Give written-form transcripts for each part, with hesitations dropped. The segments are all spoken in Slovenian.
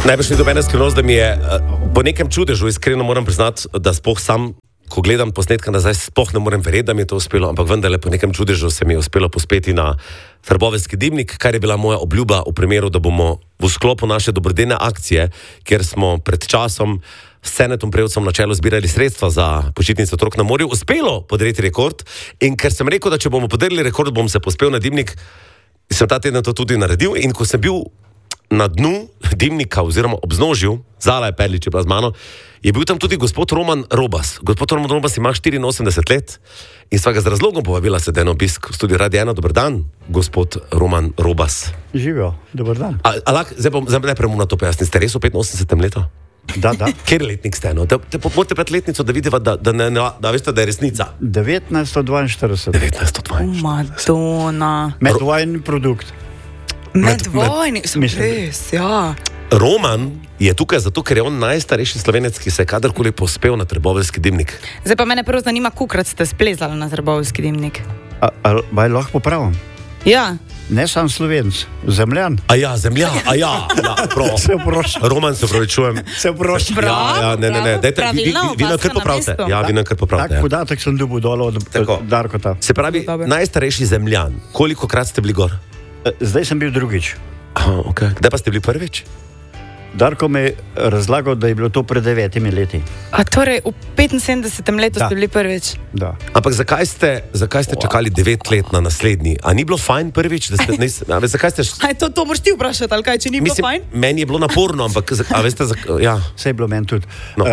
Najbrž ni dobena skrivnost, da mi je po nekem čudežu, iskreno moram priznati, da sploh sam, ko gledam posnetka nazaj, sploh ne morem verjeti, da mi je to uspelo, ampak vendarle po nekem čudežu se mi je uspelo pospeti na Trboveljski dimnik, kar je bila moja obljuba v primeru, da bomo v sklopu naše dobrodelne akcije, kjer smo pred časom s Senetom Prevcem na čelu zbirali sredstva za počitnice otrok na morju, uspelo podreti rekord. In ker sem rekel, da če bomo podelili rekord, bom se pospel na dimnik, sem ta teden to tudi naredil. In ko sem bil na dnu dimnika oziroma obznožju, Zala je Perlič je bila z mano, je bil tam tudi gospod Roman Robas. Gospod Roman Robas ima 84 let in sva ga z razlogom povabila se den obisk v studiu Radio 1. Dober dan, gospod Roman Robas. Živijo, dober dan. Zdaj najprej mu na to pojasni, ste res v 85. letu? Da. Kjer letnik ste, no? Te popolite pred letnico, da vidiva, da veste, da je resnica. 1942. 1942. Madonna. Medvojni produkt. Medvojni, sem res, ja. Roman je tukaj zato, ker je on najstarejši Slovenec, ki se je kadarkoli pospel na Trboveljski dimnik. Zdaj pa mene prvo zanima, kolikrat ste splezali na Trboveljski dimnik. Baj lahko popravim? Ja. Ne sam Slovenc, zemljan. Zemljan, prav. Se oproščam. Roman, se opravičujem. Se oproščam. Ne, dajte, vi nam kar popravite. Ja, vi nam kar popravite. Tak podatek sem dobil dol od Darkota. Se pravi, najstarejši zemljan, kolikokrat ste bili gor? Zdaj sem bil drugič. Aha, ok. Kdaj pa ste bili prvič? Darko mi je razlagal, da je bilo to pred 9 leti. A torej, v 75. letu ste bili prvič? Da. Ampak zakaj ste čakali 9 let na naslednji? A ni bilo fajn prvič, da ste... Zakaj ste... Aj, to moraš ti vprašati, ali kaj, če ni bilo fajn? Meni je bilo naporno, ampak, veste, ja. Vse je bilo meni tudi. No.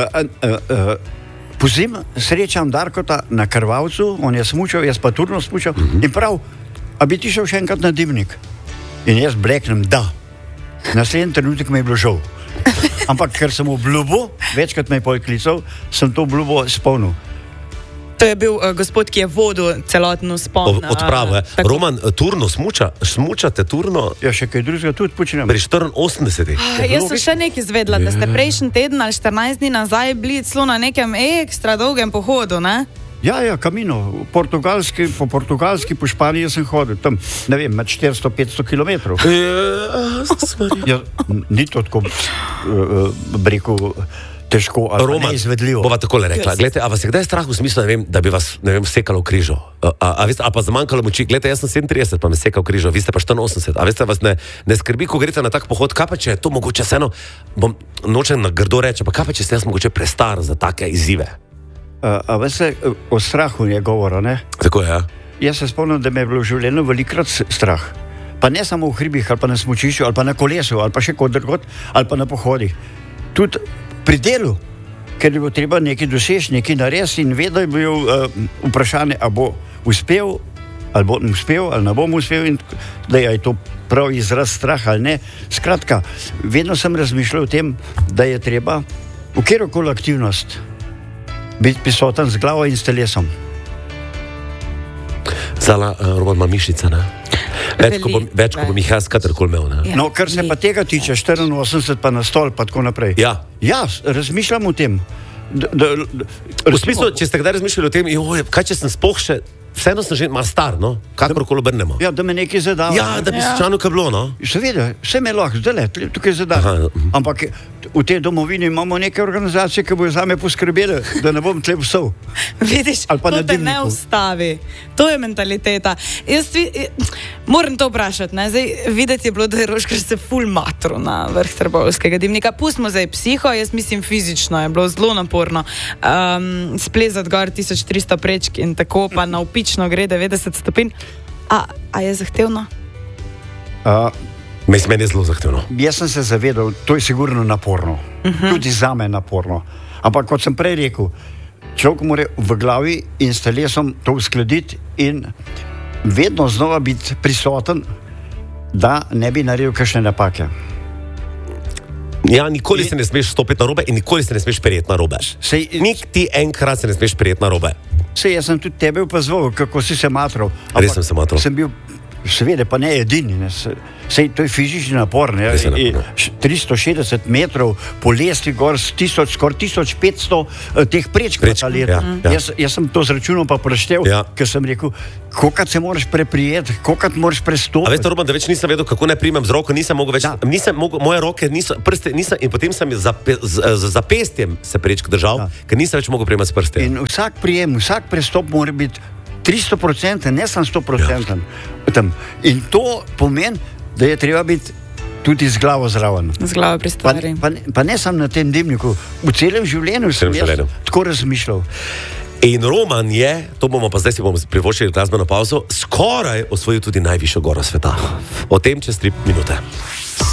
Pozim srečam Darkota na Krvavcu, on je smučal, jaz pa turno smučal, in prav, a bi ti šel še enkrat na dimnik? In jaz bleknem, da. Naslednji trenutek mi je bilo žal. Ampak ker sem obljubil, večkrat me je pojklical, sem to obljubo spolnil. To je bil gospod, ki je vodil celotno spon. Odpravo, Roman, turno smučate turno? Ja, še kaj drugega tudi počnem. Pri 84. Jaz sem še nekaj izvedla, da ste prejšnji teden ali 14 dni nazaj bili celo na nekem ekstra dolgem pohodu, ne? Ja, Camino, po portugalski, po Španiji sem hodil, tam, ne vem, med 400-500 kilometrov. Ja, ni to tako, breku, težko, ali neizvedljivo. Bova takole rekla, gledajte, a vas je kdaj strah v smislu, ne vem, da bi vas, ne vem, sekalo v križo? A pa zmanjkalo moči, gledajte, jaz sem 37, pa me sekal v križo, vi ste pa 84, a veste, vas ne skrbi, ko greste na tak pohod, kaj pa če je to mogoče vseeno, nočem na grdo reči, pa kaj pa če ste jaz mogoče prestar za take izzive? A veste, o strahu je govora, ne? Tako je, ja. Jaz se spomnim, da me je bilo v življenju velikrat strah. Pa ne samo v hribih, ali pa na smučišču, ali pa na kolesu, ali pa še kot drugod, ali pa na pohodih. Tudi pri delu, ker je bilo treba nekaj doseči, nekaj narediti in vedno je bilo vprašanje, a bo uspel, ali bo uspel, ali ne bom uspel in da je to prav izraz strah ali ne. Skratka, vedno sem razmišljal o tem, da je treba v kjerokoli aktivnost biti prisoten z glavo in s telesom. Zala, Roman ima mišice, ne? Več, ko bom jih jaz katerkoli imel, ne? No, kar se pa tega tiče, 84 pa na stol, pa tako naprej. Ja. Ja, razmišljam o tem. V smislu, če ste kdaj razmišljali o tem, kaj če sem sploh še, vseeno sem že malo star, no? Kakorkoli obrnemo. Ja, da me nekaj zadava. Ja, da bi se čano kaj bilo, no? Seveda, vse me lahko, zdaj tukaj zadava. Ampak v tej domovini imamo neke organizacije, ki bojo zame poskrbeli, da ne bom tle psov. Vidiš, to te ne ustavi. To je mentaliteta. Jaz moram to vprašati, ne? Zdaj, videti je bilo, da je Roškar se ful matro na vrh Trboveljskega dimnika. Pustimo zdaj psiho, jaz mislim fizično je bilo zelo naporno. Splezati gor 1300 prečk in tako pa na upično gre 90 stopinj. A je zahtevno? Meni je zelo zahtevno. Jaz sem se zavedal, to je sigurno naporno. Tudi zame je naporno. Ampak kot sem prej rekel, človek mora v glavi in s telesom to uskladiti in vedno znova biti prisoten, da ne bi naredil kakšne napake. Ja, nikoli se ne smeš stopiti na robe in nikoli se ne smeš prijeti na robe. Ti enkrat se ne smeš prijeti na robe. Jaz sem tudi tebe opazoval, kako si se matral. Res sem se matral. Sem bil seveda pa ne edini. Ne. Sej to je fizični napor. Ne. 360 metrov po lestvi gor, skoraj 1500 teh prečk na ta let. Jaz sem to zračunal pa preštel, ker sem rekel, kolikrat se moraš preprijeti, kolikrat moraš prestopiti. A veste, Roman, da več nisem vedel, kako naj primem z roko, nisem mogel več, moje roke niso, prste nisem, in potem sem z zapestjem se prečk držal, ker nisem več mogel prijemati s prste. In vsak prijem, vsak prestop mora biti 300%, ne samo 100%. In to pomeni, da je treba biti tudi z glavo zraven. Z glavo pri stvari. Pa ne samo na tem dimniku, v celem življenju sem tako razmišljal. In Roman je, to bomo pa zdaj si bomo privoščili glasbeno pauzo, skoraj osvojil tudi najvišjo goro sveta. O tem čez 3 minute.